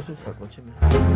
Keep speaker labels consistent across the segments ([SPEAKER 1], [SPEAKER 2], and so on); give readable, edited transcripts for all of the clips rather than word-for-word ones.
[SPEAKER 1] se sacó, che.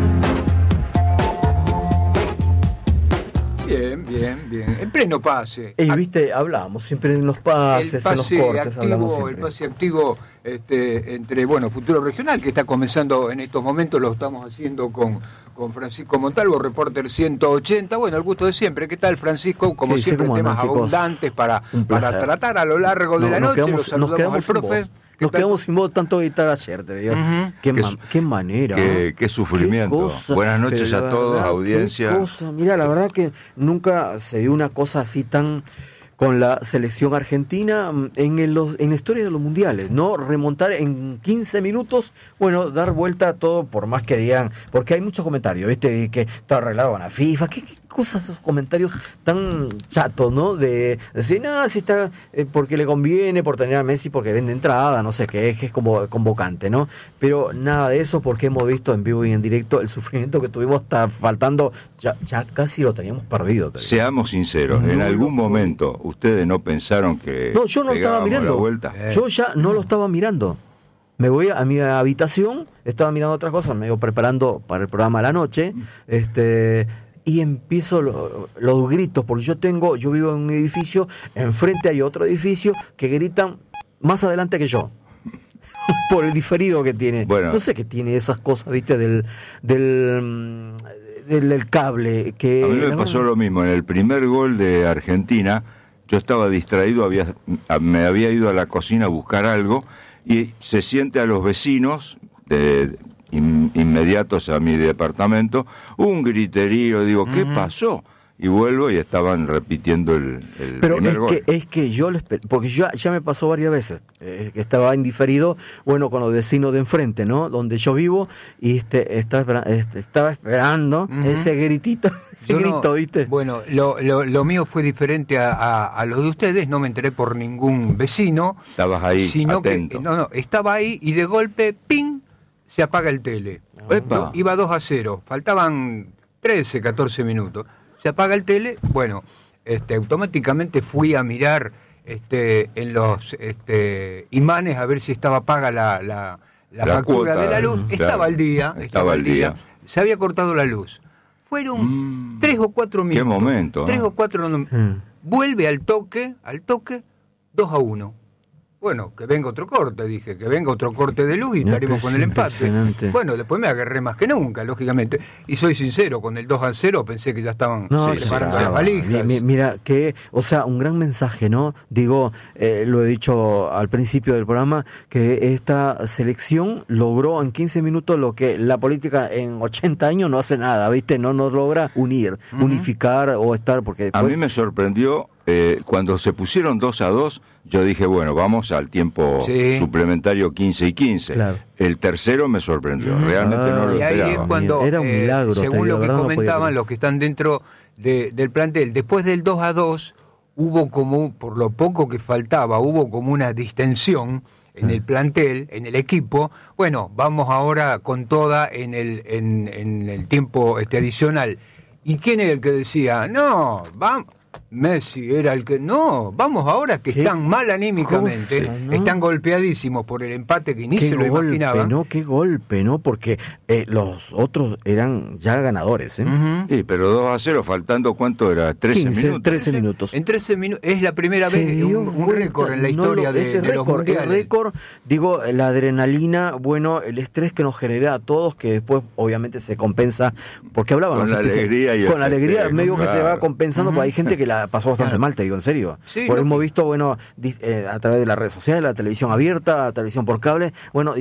[SPEAKER 2] Bien. En pleno pase.
[SPEAKER 1] Viste, hablamos siempre en los pases, en los cortes, hablamos siempre.
[SPEAKER 2] El pase activo entre, Futuro Regional, que está comenzando en estos momentos, lo estamos haciendo con Francisco Montalvo, reporter 180. Bueno, el gusto de siempre. ¿Qué tal, Francisco? Como
[SPEAKER 1] sí,
[SPEAKER 2] siempre, temas abundantes para tratar a lo largo de la noche. Los saludamos al profe.
[SPEAKER 1] Nos quedamos sin voz, tanto gritar ayer, te digo. Qué manera.
[SPEAKER 3] Qué sufrimiento. Buenas noches a todos, audiencia.
[SPEAKER 1] Mira, la verdad que nunca se dio una cosa así tan con la selección argentina en la historia de los mundiales, ¿no? Remontar en 15 minutos, dar vuelta a todo, por más que digan, porque hay muchos comentarios, ¿viste? Que está arreglado con la FIFA, ¿qué cosas esos comentarios tan chatos, ¿no? De decir, no, si está, porque le conviene, por tener a Messi, porque vende entrada, no sé qué, es como convocante, ¿no? Pero nada de eso, porque hemos visto en vivo y en directo el sufrimiento que tuvimos, hasta faltando, ya casi lo teníamos perdido.
[SPEAKER 3] Seamos sinceros, en algún momento ustedes no pensaron que
[SPEAKER 1] no, yo no lo estaba mirando. Yo ya no lo estaba mirando. Me voy a mi habitación, estaba mirando otras cosas, me iba preparando para el programa a la noche, y empiezo los gritos, porque yo vivo en un edificio, enfrente hay otro edificio que gritan más adelante que yo. Por el diferido que tiene. Bueno, no sé qué tiene esas cosas, ¿viste? Del cable. Que
[SPEAKER 3] a mí me pasó lo mismo. En el primer gol de Argentina, yo estaba distraído, me había ido a la cocina a buscar algo y se siente a los vecinos inmediatos a mi departamento un griterío. Digo, ¿qué pasó? Y vuelvo y estaban repitiendo el primer gol. Pero
[SPEAKER 1] es que yo porque ya me pasó varias veces, que estaba indiferido, con los vecinos de enfrente, ¿no? Donde yo vivo, y estaba esperando ese gritito, grito, ¿viste?
[SPEAKER 2] Bueno, lo mío fue diferente a lo de ustedes, no me enteré por ningún vecino.
[SPEAKER 3] Estabas ahí,
[SPEAKER 2] sino
[SPEAKER 3] atento.
[SPEAKER 2] Estaba ahí y de golpe, ¡ping!, se apaga el tele. Iba 2-0, faltaban 13, 14 minutos. Se apaga el tele, automáticamente fui a mirar en los imanes a ver si estaba apaga la factura de la luz.
[SPEAKER 3] Claro,
[SPEAKER 2] estaba al día. Se había cortado la luz. Fueron 3 o 4 minutos.
[SPEAKER 3] Qué momento.
[SPEAKER 2] 3 o 4 vuelve al toque, 2-1. Bueno, que venga otro corte, dije, que venga otro corte de luz y estaremos con el empate. Bueno, después me agarré más que nunca, lógicamente. Y soy sincero, con el 2-0 pensé que ya estaban preparando las valijas.
[SPEAKER 1] Mira, un gran mensaje, ¿no? Digo, lo he dicho al principio del programa, que esta selección logró en 15 minutos lo que la política en 80 años no hace nada, ¿viste? No nos logra unificar o estar, porque después...
[SPEAKER 3] A mí me sorprendió cuando se pusieron 2-2, yo dije, vamos al tiempo suplementario 15 y 15. Claro. El tercero me sorprendió, realmente no lo esperaba.
[SPEAKER 2] Y ahí es cuando,
[SPEAKER 1] era un milagro,
[SPEAKER 2] según lo que comentaban los que están dentro del plantel, después del 2-2, hubo como, por lo poco que faltaba, hubo como una distensión en el plantel, en el equipo. Bueno, vamos ahora con toda en el tiempo adicional. ¿Y quién era el que decía, no, vamos? Messi era el que... No, vamos ahora que están mal anímicamente, están golpeadísimos por el empate que ni se lo imaginaban.
[SPEAKER 1] Qué golpe, ¿no? Porque los otros eran ya ganadores, ¿eh?
[SPEAKER 3] Sí, pero 2-0, faltando, ¿cuánto era?
[SPEAKER 1] 13 minutos.
[SPEAKER 2] En 13 minutos, es la primera vez un récord en la historia de los mundiales.
[SPEAKER 1] El récord, digo, la adrenalina, el estrés que nos genera a todos, que después obviamente se compensa, porque hablaban...
[SPEAKER 3] Con la alegría,
[SPEAKER 1] medio que se va compensando, porque hay gente que la pasó bastante mal, te digo, en serio. Sí, hemos visto, a través de las redes sociales, la televisión abierta, la televisión por cable,